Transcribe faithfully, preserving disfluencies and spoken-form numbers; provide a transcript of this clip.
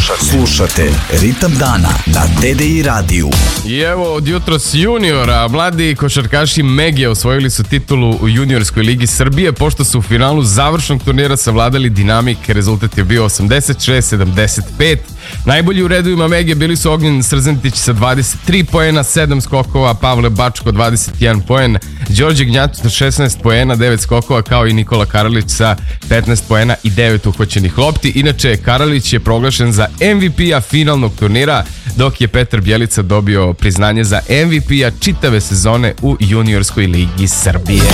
Slušate. Slušate Ritam dana na T D I radiju. I evo od jutros juniora, mladi košarkaši Megije osvojili su titulu u juniorskoj ligi Srbije pošto su u finalu završnog turnira savladali Dinamik. Rezultat je bio osamdeset šest sedamdeset pet. Najbolji u redovima Megije bili su Ognjen Srzentić sa dvadeset tri poena, sedam skokova, Pavle Bačko dvadeset jedan poen, Đorđe Gnjatu sa šesnaest poena, devet skokova, kao i Nikola Karalić sa petnaest poena i devet uhvaćenih lopti. Inače, Karalić je proglašen za M V P-a finalnog turnira, dok je Petar Bjelica dobio priznanje za M V P-a čitave sezone u juniorskoj ligi Srbije.